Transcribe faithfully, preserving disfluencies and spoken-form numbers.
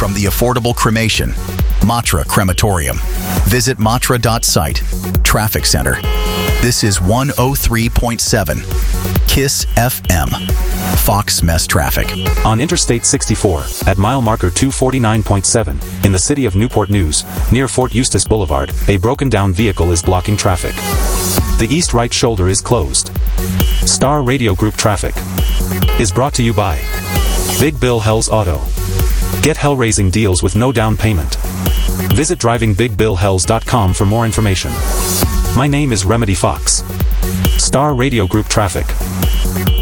from the affordable cremation, Matra Crematorium. Visit matra dot site. Traffic Center. This is one oh three point seven KISS F M. Fox Mess Traffic. On Interstate sixty-four, at mile marker two forty-nine point seven, in the city of Newport News, near Fort Eustis Boulevard, a broken-down vehicle is blocking traffic. The east right shoulder is closed. Star Radio Group Traffic is brought to you by Big Bill Hells Auto. Get hell-raising deals with no down payment. Visit driving big bill hells dot com for more information. My name is Remedy Fox. Star Radio Group Traffic.